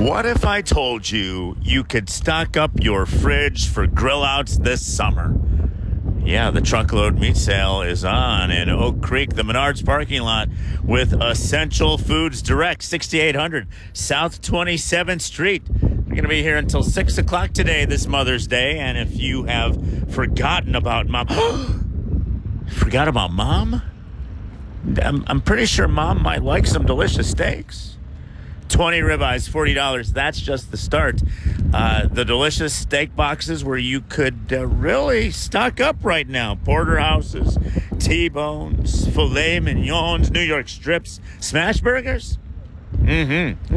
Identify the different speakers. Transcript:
Speaker 1: What if I told you you could stock up your fridge for grill outs this summer? Yeah, the truckload meat sale is on in Oak Creek, the Menards parking lot with Essential Foods Direct, 6800 South 27th Street. We're going to be here until 6 o'clock today, this Mother's Day. And if you have forgotten about Mom, forgot about Mom? I'm pretty sure Mom might like some delicious steaks. 20 ribeyes, $40. That's just the start. The delicious steak boxes where you could really stock up right now. Porterhouses, T-bones, filet mignons, New York strips, smash burgers.